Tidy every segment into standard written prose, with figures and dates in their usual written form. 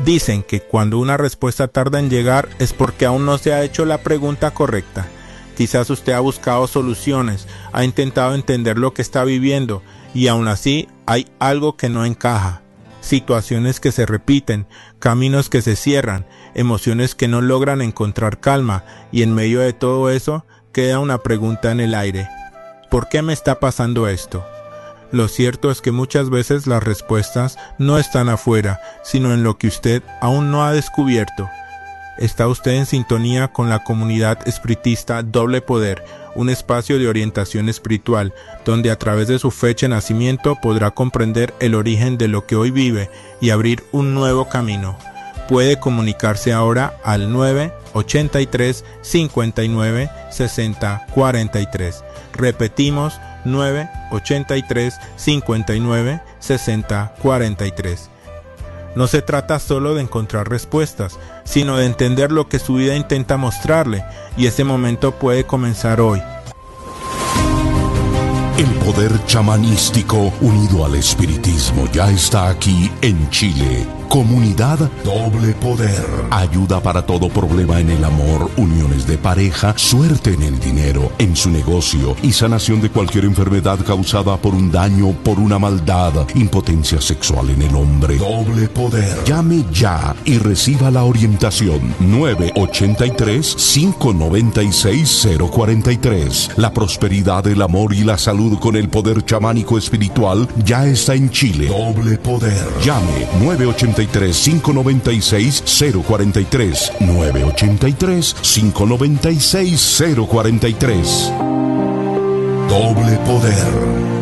Dicen que cuando una respuesta tarda en llegar es porque aún no se ha hecho la pregunta correcta. Quizás usted ha buscado soluciones, ha intentado entender lo que está viviendo y aún así hay algo que no encaja. Situaciones que se repiten, caminos que se cierran, emociones que no logran encontrar calma y en medio de todo eso queda una pregunta en el aire. ¿Por qué me está pasando esto? Lo cierto es que muchas veces las respuestas no están afuera, sino en lo que usted aún no ha descubierto. Está usted en sintonía con la comunidad espiritista Doble Poder, un espacio de orientación espiritual, donde a través de su fecha de nacimiento podrá comprender el origen de lo que hoy vive y abrir un nuevo camino. Puede comunicarse ahora al 983 59 60 43. Repetimos, 983 59 60 43. No se trata solo de encontrar respuestas, sino de entender lo que su vida intenta mostrarle, y ese momento puede comenzar hoy. El poder chamanístico unido al espiritismo ya está aquí en Chile. Comunidad Doble Poder. Ayuda para todo problema en el amor, uniones de pareja, suerte en el dinero, en su negocio y sanación de cualquier enfermedad causada por un daño, por una maldad, impotencia sexual en el hombre. Doble Poder. Llame ya y reciba la orientación. 983-596-043. La prosperidad, el amor y la salud con el poder chamánico espiritual ya está en Chile. Doble Poder. Llame 983-596-043. 983-596-043. Doble Poder.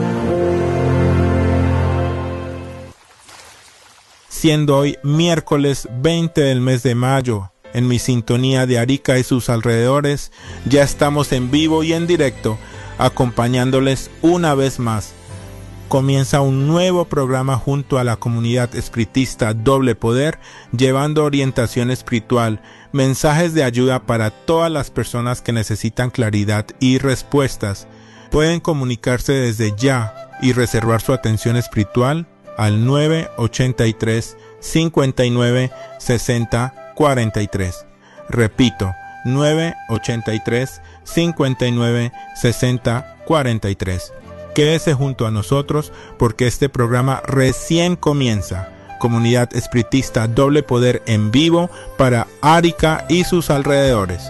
Siendo hoy miércoles 20 del mes de mayo, en mi sintonía de Arica y sus alrededores, ya estamos en vivo y en directo, acompañándoles una vez más. Comienza un nuevo programa junto a la comunidad espiritista Doble Poder, llevando orientación espiritual, mensajes de ayuda para todas las personas que necesitan claridad y respuestas. Pueden comunicarse desde ya y reservar su atención espiritual al 983 59 60 43. Repito, 983 59 60 43. Quédese junto a nosotros porque este programa recién comienza. Comunidad espiritista Doble Poder en vivo para Arica y sus alrededores.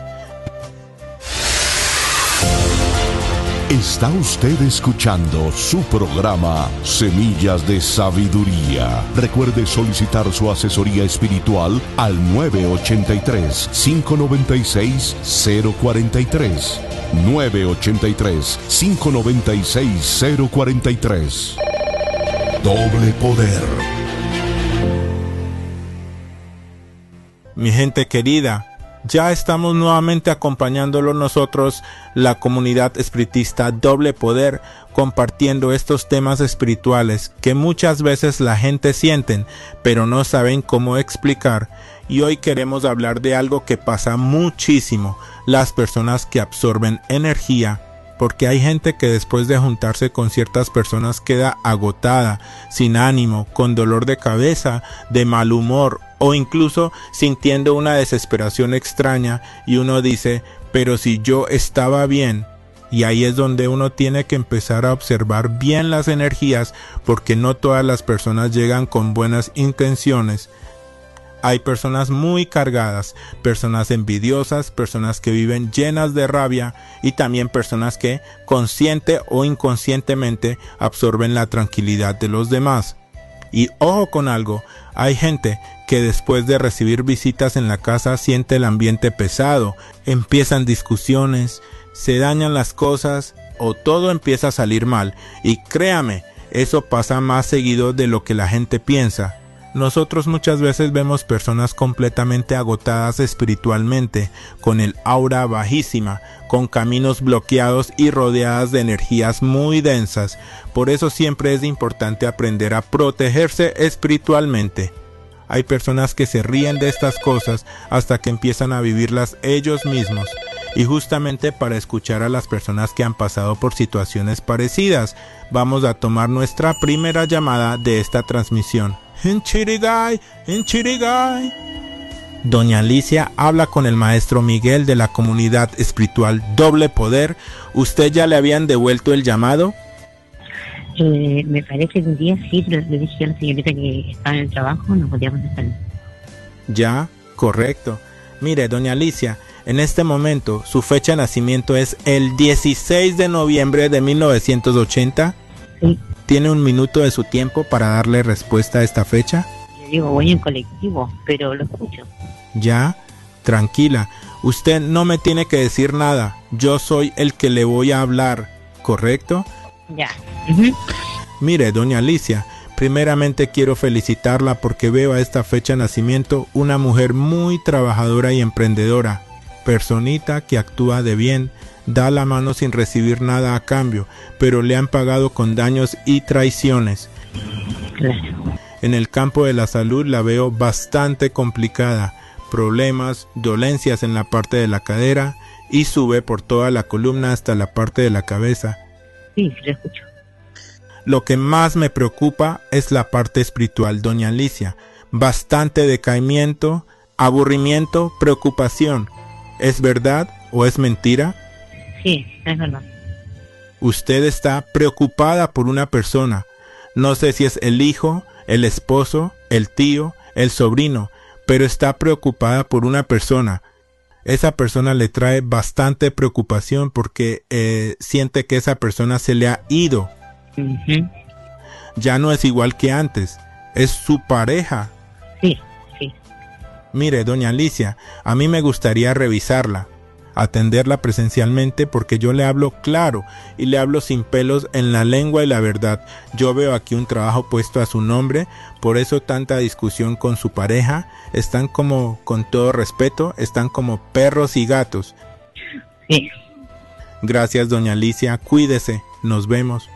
Está usted escuchando su programa Semillas de Sabiduría. Recuerde solicitar su asesoría espiritual al 983-596-043. 983-596-043. Doble Poder. Mi gente querida, ya estamos nuevamente acompañándolo nosotros, la comunidad espiritista Doble Poder, compartiendo estos temas espirituales que muchas veces la gente sienten, pero no saben cómo explicar. Y hoy queremos hablar de algo que pasa muchísimo, las personas que absorben energía, porque hay gente que después de juntarse con ciertas personas queda agotada, sin ánimo, con dolor de cabeza, de mal humor o incluso sintiendo una desesperación extraña y uno dice, pero si yo estaba bien. Y ahí es donde uno tiene que empezar a observar bien las energías, porque no todas las personas llegan con buenas intenciones. Hay personas muy cargadas, personas envidiosas, personas que viven llenas de rabia y también personas que consciente o inconscientemente absorben la tranquilidad de los demás. Y ojo con algo, hay gente que después de recibir visitas en la casa siente el ambiente pesado, empiezan discusiones, se dañan las cosas o todo empieza a salir mal. Y créame, eso pasa más seguido de lo que la gente piensa. Nosotros muchas veces vemos personas completamente agotadas espiritualmente, con el aura bajísima, con caminos bloqueados y rodeadas de energías muy densas. Por eso siempre es importante aprender a protegerse espiritualmente. Hay personas que se ríen de estas cosas hasta que empiezan a vivirlas ellos mismos. Y justamente para escuchar a las personas que han pasado por situaciones parecidas, vamos a tomar nuestra primera llamada de esta transmisión. en Chirigay, en Chirigay. Doña Alicia habla con el maestro Miguel de la comunidad espiritual Doble Poder. ¿Usted ya le habían devuelto el llamado? Me parece que un día sí, pero le dije a la señorita que estaba en el trabajo, no podía contestar. Ya, correcto. Mire, doña Alicia, en este momento su fecha de nacimiento es el 16 de noviembre de 1980. Sí. ¿Tiene un minuto de su tiempo para darle respuesta a esta fecha? Le digo, voy en colectivo, pero lo escucho. Ya, tranquila. Usted no me tiene que decir nada. Yo soy el que le voy a hablar, ¿correcto? Ya. Uh-huh. Mire, doña Alicia, primeramente quiero felicitarla porque veo a esta fecha de nacimiento una mujer muy trabajadora y emprendedora, personita que actúa de bien, da la mano sin recibir nada a cambio, pero le han pagado con daños y traiciones. Claro. En el campo de la salud la veo bastante complicada, problemas, dolencias en la parte de la cadera y sube por toda la columna hasta la parte de la cabeza. Sí, lo escucho. Lo que más me preocupa es la parte espiritual, doña Alicia. Bastante decaimiento, aburrimiento, preocupación. ¿Es verdad o es mentira? Sí, es verdad. Usted está preocupada por una persona. No sé si es el hijo, el esposo, el tío, el sobrino, pero está preocupada por una persona. Esa persona le trae bastante preocupación porque siente que esa persona se le ha ido. Uh-huh. Ya no es igual que antes, es su pareja. Sí, sí. Mire, doña Alicia, a mí me gustaría revisarla, atenderla presencialmente porque yo le hablo claro y le hablo sin pelos en la lengua y la verdad. Yo veo aquí un trabajo puesto a su nombre, por eso tanta discusión con su pareja. Están como, con todo respeto, están como perros y gatos. Sí. Gracias, doña Alicia, cuídese, nos vemos.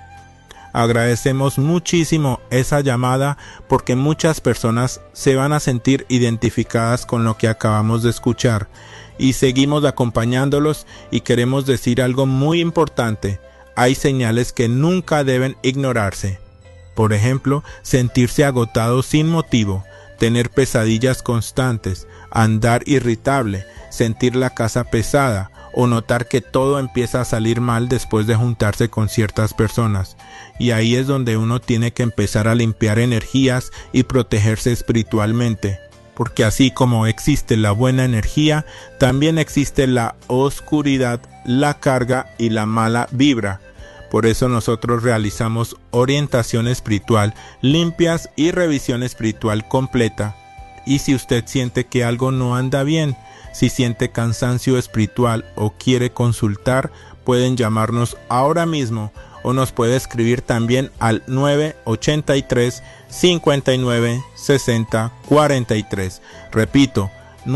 Agradecemos muchísimo esa llamada porque muchas personas se van a sentir identificadas con lo que acabamos de escuchar y seguimos acompañándolos y queremos decir algo muy importante. Hay señales que nunca deben ignorarse. Por ejemplo, sentirse agotado sin motivo, tener pesadillas constantes, andar irritable, sentir la casa pesada o notar que todo empieza a salir mal después de juntarse con ciertas personas. Y ahí es donde uno tiene que empezar a limpiar energías y protegerse espiritualmente. Porque así como existe la buena energía, también existe la oscuridad, la carga y la mala vibra. Por eso nosotros realizamos orientación espiritual limpias y revisión espiritual completa. Y si usted siente que algo no anda bien, si siente cansancio espiritual o quiere consultar, pueden llamarnos ahora mismo o nos puede escribir también al 983 59 60 43. Repito,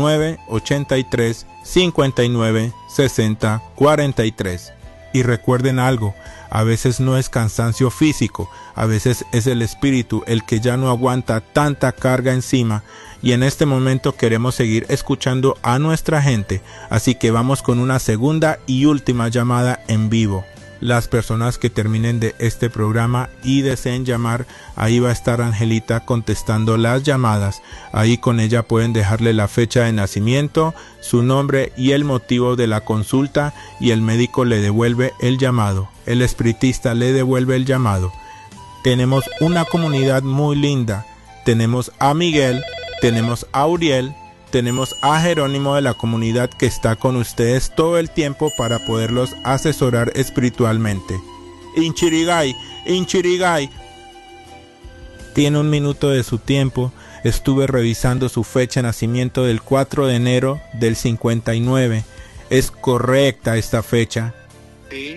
983 59 60 43. Y recuerden algo, a veces no es cansancio físico, a veces es el espíritu el que ya no aguanta tanta carga encima. Y en este momento queremos seguir escuchando a nuestra gente, así que vamos con una segunda y última llamada en vivo. Las personas que terminen de este programa y deseen llamar, ahí va a estar Angelita contestando las llamadas. Ahí con ella pueden dejarle la fecha de nacimiento, su nombre y el motivo de la consulta y el médico le devuelve el llamado. El espiritista le devuelve el llamado. Tenemos una comunidad muy linda. Tenemos a Miguel, tenemos a Uriel, tenemos a Jerónimo de la comunidad que está con ustedes todo el tiempo para poderlos asesorar espiritualmente. Inchirigay, Inchirigay. Tiene un minuto de su tiempo. Estuve revisando su fecha de nacimiento del 4 de enero del 59. ¿Es correcta esta fecha? Sí.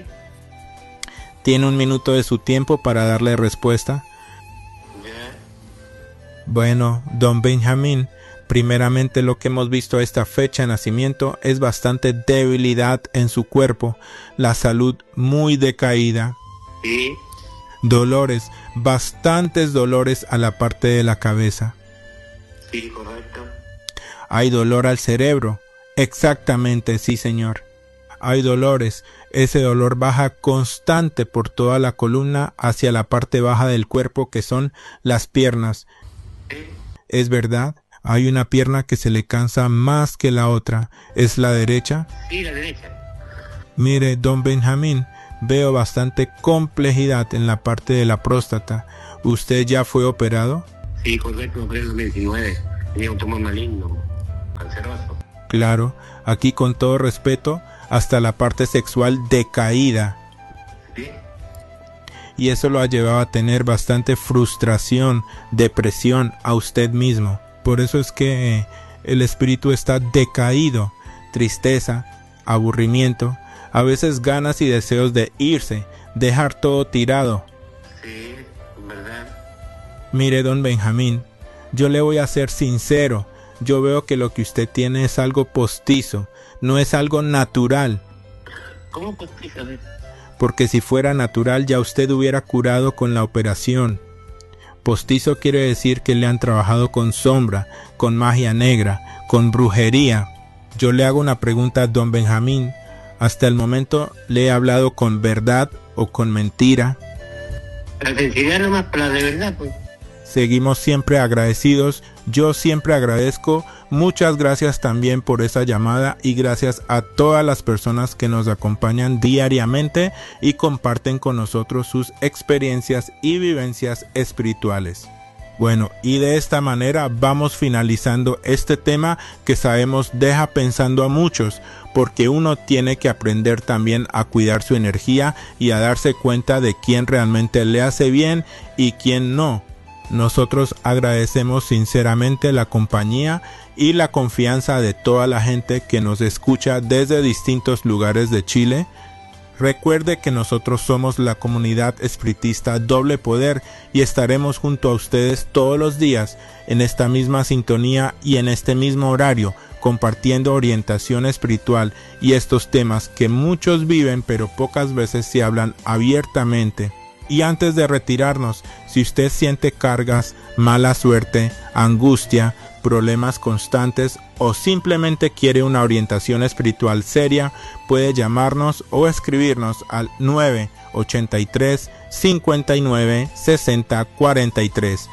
Tiene un minuto de su tiempo para darle respuesta. Ya. Bueno, don Benjamín, primeramente lo que hemos visto a esta fecha de nacimiento es bastante debilidad en su cuerpo, la salud muy decaída, Sí. dolores, bastantes dolores a la parte de la cabeza, Sí, correcto. hay dolor al cerebro, exactamente, sí señor, hay dolores. Ese dolor baja constante por toda la columna hacia la parte baja del cuerpo, que son las piernas. ¿Es verdad? Hay una pierna que se le cansa más que la otra. ¿Es la derecha? Sí, la derecha. Mire, don Benjamín, veo bastante complejidad en la parte de la próstata. ¿Usted ya fue operado? Sí, correcto, me operé en 2019. Tenía un tumor maligno, canceroso. Claro, aquí con todo respeto, hasta la parte sexual decaída. Sí. Y eso lo ha llevado a tener bastante frustración, depresión a usted mismo. Por eso es que el espíritu está decaído, tristeza, aburrimiento, a veces ganas y deseos de irse, dejar todo tirado. Sí, verdad. Mire, don Benjamín, yo le voy a ser sincero, yo veo que lo que usted tiene es algo postizo, no es algo natural. ¿Cómo postizo? Porque si fuera natural ya usted hubiera curado con la operación. Postizo quiere decir que le han trabajado con sombra, con magia negra, con brujería. Yo le hago una pregunta a don Benjamín. ¿Hasta el momento le he hablado con verdad o con mentira? La sinceridad nomás, para la de verdad, pues. Seguimos siempre agradecidos. Yo siempre agradezco. Muchas gracias también por esa llamada y gracias a todas las personas que nos acompañan diariamente y comparten con nosotros sus experiencias y vivencias espirituales. Bueno, y de esta manera vamos finalizando este tema que sabemos deja pensando a muchos, porque uno tiene que aprender también a cuidar su energía y a darse cuenta de quién realmente le hace bien y quién no. Nosotros agradecemos sinceramente la compañía y la confianza de toda la gente que nos escucha desde distintos lugares de Chile. Recuerde que nosotros somos la comunidad espiritista Doble Poder y estaremos junto a ustedes todos los días en esta misma sintonía y en este mismo horario, compartiendo orientación espiritual y estos temas que muchos viven pero pocas veces se hablan abiertamente. Y antes de retirarnos, si usted siente cargas, mala suerte, angustia, problemas constantes o simplemente quiere una orientación espiritual seria, puede llamarnos o escribirnos al 983 59 60 43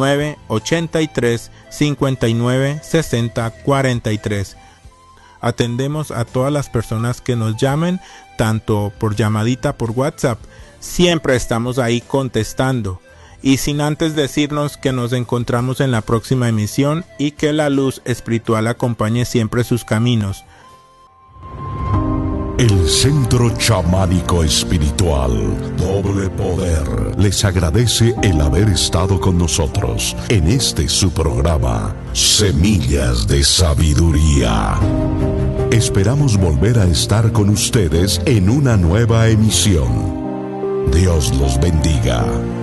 983 59 60 43. Atendemos a todas las personas que nos llamen, tanto por llamadita por WhatsApp. Siempre estamos ahí contestando. Y sin antes decirnos que nos encontramos en la próxima emisión y que la luz espiritual acompañe siempre sus caminos. El Centro Chamánico Espiritual Doble Poder les agradece el haber estado con nosotros en este su programa Semillas de Sabiduría. Esperamos volver a estar con ustedes en una nueva emisión. Dios los bendiga.